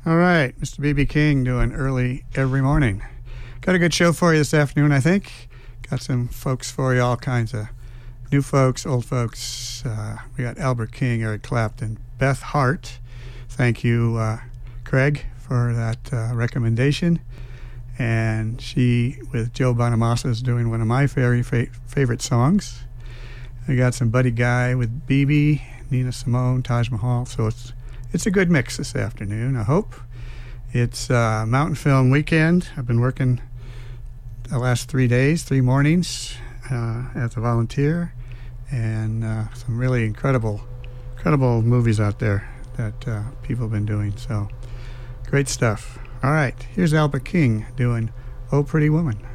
All right, Mr. B.B. King doing early every morning. Got a good show for you this afternoon, I think. Got some folks for you, all kinds of new folks, old folks. We got Albert King, Eric Clapton, Beth Hart. Thank you, Craig, for that recommendation. And she, with Joe Bonamassa, is doing one of my very favorite songs. We got some Buddy Guy with BB, Nina Simone, Taj Mahal. So it's a good mix this afternoon, I hope. It's Mountain Film Weekend. I've been working the last 3 days, 3 mornings as a volunteer, and some really incredible movies out there that people have been doing. So great stuff. All right, here's Albert King doing "Oh Pretty Woman."